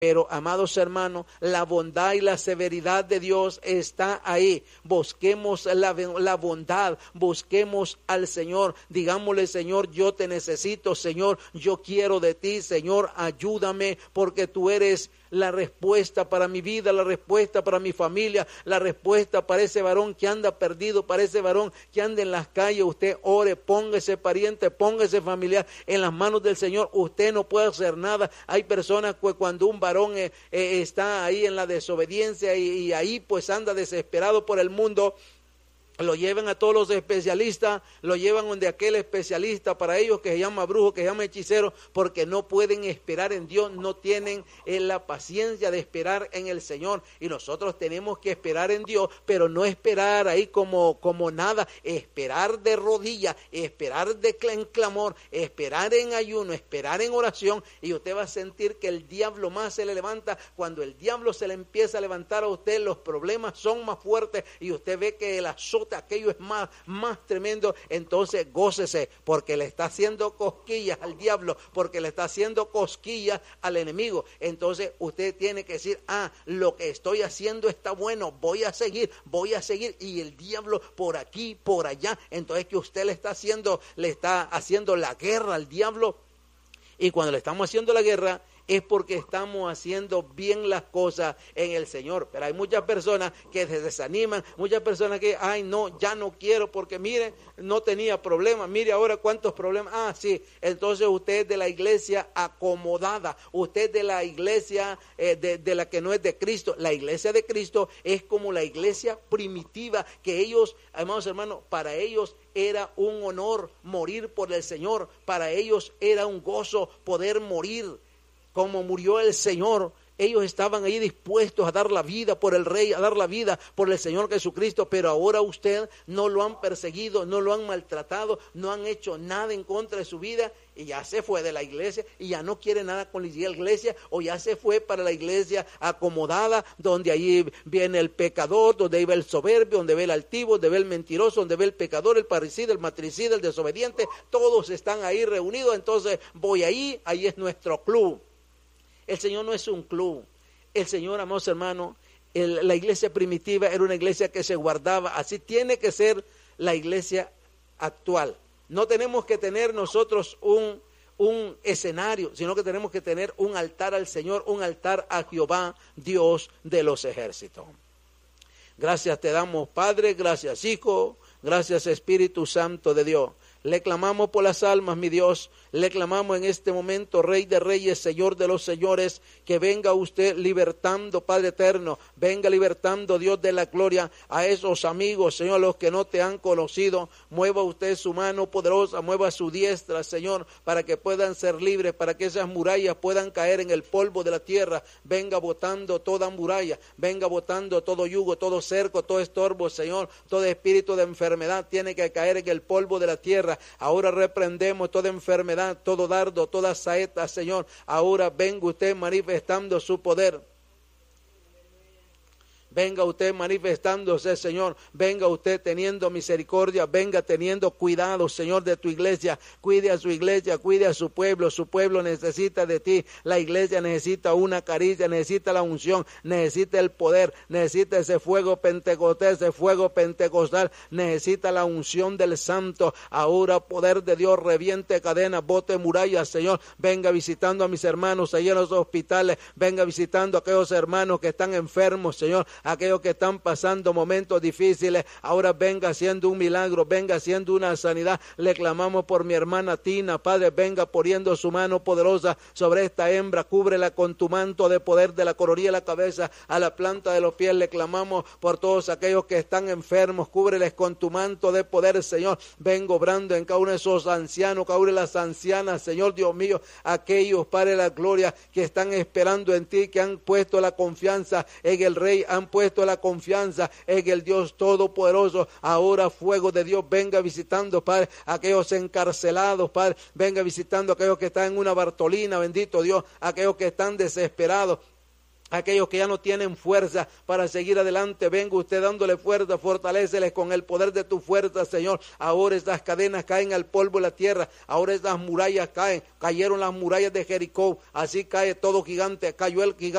Pero, amados hermanos, la bondad y la severidad de Dios está ahí. Busquemos la bondad, busquemos al Señor. Digámosle: Señor, yo te necesito, Señor, yo quiero de ti, Señor, ayúdame, porque tú eres la respuesta para mi vida, la respuesta para mi familia, la respuesta para ese varón que anda perdido, para ese varón que anda en las calles. Usted ore, ponga ese pariente, ponga ese familiar en las manos del Señor. Usted no puede hacer nada. Hay personas que cuando un varón está ahí en la desobediencia y ahí pues anda desesperado por el mundo, lo llevan a todos los especialistas, lo llevan donde aquel especialista para ellos que se llama brujo, que se llama hechicero, porque no pueden esperar en Dios, no tienen la paciencia de esperar en el Señor. Y nosotros tenemos que esperar en Dios, pero no esperar ahí como nada, esperar de rodillas, esperar en clamor, esperar en ayuno, esperar en oración. Y usted va a sentir que el diablo más se le levanta. Cuando el diablo se le empieza a levantar a usted, los problemas son más fuertes y usted ve que el azote aquello es más tremendo. Entonces gócese, porque le está haciendo cosquillas al diablo, porque le está haciendo cosquillas al enemigo. Entonces usted tiene que decir: lo que estoy haciendo está bueno, voy a seguir, y el diablo por aquí, por allá. Entonces que usted le está haciendo la guerra al diablo. Y cuando le estamos haciendo la guerra es porque estamos haciendo bien las cosas en el Señor. Pero hay muchas personas que se desaniman, muchas personas que, no, ya no quiero, porque mire, no tenía problemas, mire ahora cuántos problemas. Sí, entonces usted es de la iglesia acomodada, usted es de la iglesia de la que no es de Cristo. La iglesia de Cristo es como la iglesia primitiva, que ellos, amados hermanos, para ellos era un honor morir por el Señor, para ellos era un gozo poder morir como murió el Señor. Ellos estaban ahí dispuestos a dar la vida por el Rey, a dar la vida por el Señor Jesucristo. Pero ahora usted no lo han perseguido, no lo han maltratado, no han hecho nada en contra de su vida, y ya se fue de la iglesia y ya no quiere nada con la iglesia, o ya se fue para la iglesia acomodada, donde allí viene el pecador, donde ve el soberbio, donde ve el altivo, donde ve el mentiroso, donde ve el pecador, el parricida, el matricida, el desobediente. Todos están ahí reunidos. Entonces voy ahí es nuestro club. El Señor no es un club. El Señor, amados hermanos, la iglesia primitiva era una iglesia que se guardaba. Así tiene que ser la iglesia actual. No tenemos que tener nosotros un escenario, sino que tenemos que tener un altar al Señor, un altar a Jehová, Dios de los ejércitos. Gracias te damos, Padre, gracias, Hijo, gracias, Espíritu Santo de Dios. Le clamamos por las almas, mi Dios. Le clamamos en este momento, Rey de Reyes, Señor de los Señores, que venga usted libertando, Padre eterno. Venga libertando, Dios de la gloria, a esos amigos, Señor, los que no te han conocido. Mueva usted su mano poderosa, mueva su diestra, Señor, para que puedan ser libres, para que esas murallas puedan caer en el polvo de la tierra. Venga botando toda muralla, venga botando todo yugo, todo cerco, todo estorbo, Señor. Todo espíritu de enfermedad tiene que caer en el polvo de la tierra. Ahora reprendemos toda enfermedad, todo dardo, toda saeta, Señor. Ahora venga usted manifestando su poder. Venga usted manifestándose, Señor. Venga usted teniendo misericordia. Venga teniendo cuidado, Señor, de tu iglesia. Cuide a su iglesia, cuide a su pueblo. Su pueblo necesita de ti. La iglesia necesita una caricia, necesita la unción, necesita el poder, necesita ese fuego pentecostal, necesita la unción del Santo. Ahora, poder de Dios, reviente cadenas, bote murallas, Señor. Venga visitando a mis hermanos allá en los hospitales. Venga visitando a aquellos hermanos que están enfermos, Señor. Aquellos que están pasando momentos difíciles, ahora venga haciendo un milagro, venga haciendo una sanidad. Le clamamos por mi hermana Tina, Padre, venga poniendo su mano poderosa sobre esta hembra, cúbrela con tu manto de poder, de la coronilla de la cabeza a la planta de los pies. Le clamamos por todos aquellos que están enfermos, cúbreles con tu manto de poder, Señor. Vengo obrando en cada uno de esos ancianos, cada una de las ancianas, Señor Dios mío, aquellos, Padre de la gloria, que están esperando en ti, que han puesto la confianza en el Rey, han puesto la confianza en el Dios Todopoderoso. Ahora fuego de Dios venga visitando, Padre, aquellos encarcelados, Padre, venga visitando aquellos que están en una Bartolina, bendito Dios, aquellos que están desesperados. Aquellos que ya no tienen fuerza para seguir adelante, venga usted dándole fuerza, fortaléceles con el poder de tu fuerza, Señor. Ahora estas cadenas caen al polvo de la tierra, ahora estas murallas caen, cayeron las murallas de Jericó, así cae todo gigante, cayó el gigante